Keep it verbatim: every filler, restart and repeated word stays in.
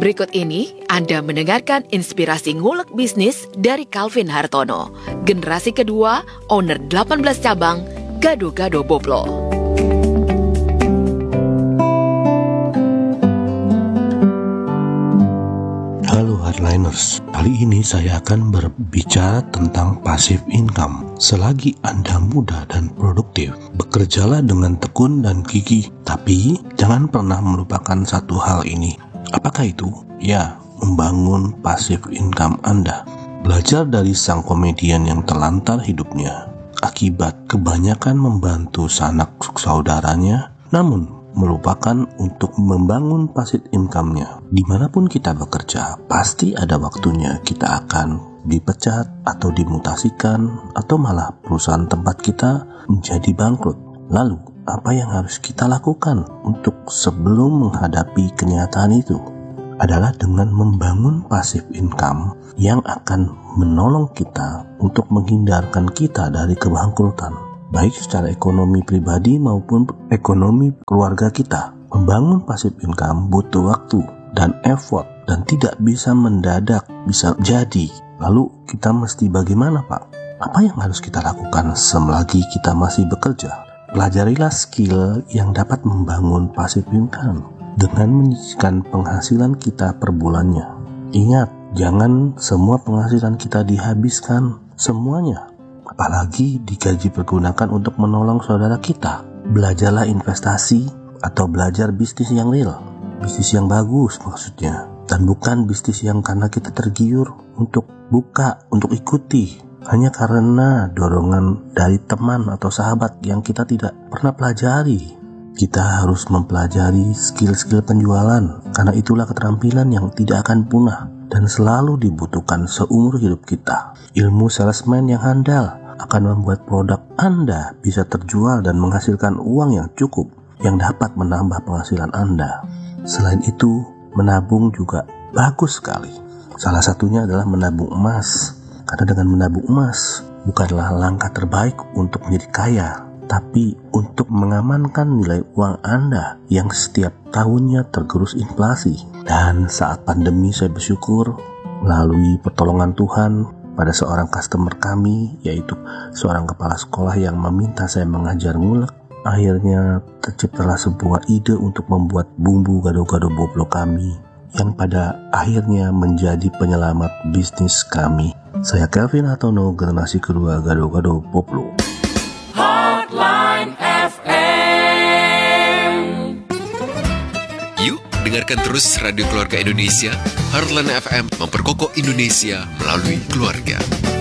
Berikut ini Anda mendengarkan inspirasi ngulek bisnis dari Calvin Hartono, generasi kedua, owner delapan belas cabang, Gado-Gado Boplo. Halo Hardliners, kali ini saya akan berbicara tentang passive income. Selagi Anda muda dan produktif, bekerjalah dengan tekun dan gigih, tapi jangan pernah melupakan satu hal ini. Apakah itu? Ya, membangun passive income Anda. Belajar dari sang komedian yang terlantar hidupnya akibat kebanyakan membantu sanak saudaranya, namun melupakan untuk membangun passive income-nya. Dimanapun kita bekerja, pasti ada waktunya kita akan dipecat atau dimutasikan, atau malah perusahaan tempat kita menjadi bangkrut. Lalu, apa yang harus kita lakukan untuk sebelum menghadapi kenyataan itu? Adalah dengan membangun passive income yang akan menolong kita untuk menghindarkan kita dari kebangkrutan, baik secara ekonomi pribadi maupun ekonomi keluarga kita. Membangun passive income butuh waktu dan effort dan tidak bisa mendadak bisa jadi. Lalu kita mesti bagaimana, Pak? Apa yang harus kita lakukan selagi kita masih bekerja? Pelajarilah skill yang dapat membangun passive income dengan menyisihkan penghasilan kita per bulannya. Ingat, jangan semua penghasilan kita dihabiskan semuanya. Apalagi digaji pergunakan untuk menolong saudara kita. Belajarlah investasi atau belajar bisnis yang real, bisnis yang bagus maksudnya, dan bukan bisnis yang karena kita tergiur untuk buka, untuk ikuti hanya karena dorongan dari teman atau sahabat yang kita tidak pernah pelajari. Kita harus mempelajari skill-skill penjualan, karena itulah keterampilan yang tidak akan punah dan selalu dibutuhkan seumur hidup kita. Ilmu salesman yang handal akan membuat produk Anda bisa terjual dan menghasilkan uang yang cukup yang dapat menambah penghasilan Anda. Selain itu, menabung juga bagus sekali. Salah satunya adalah menabung emas. Karena dengan menabung emas bukanlah langkah terbaik untuk menjadi kaya, tapi untuk mengamankan nilai uang Anda yang setiap tahunnya tergerus inflasi. Dan saat pandemi saya bersyukur melalui pertolongan Tuhan pada seorang customer kami, yaitu seorang kepala sekolah yang meminta saya mengajar ngulek. Akhirnya terciptalah sebuah ide untuk membuat bumbu gado-gado boplo kami, yang pada akhirnya menjadi penyelamat bisnis kami. Saya Calvin Hartono, generasi kedua Gado-Gado Boplo. Hotline F M. Yuk, dengarkan terus Radio Keluarga Indonesia. Hotline F M memperkokoh Indonesia melalui keluarga.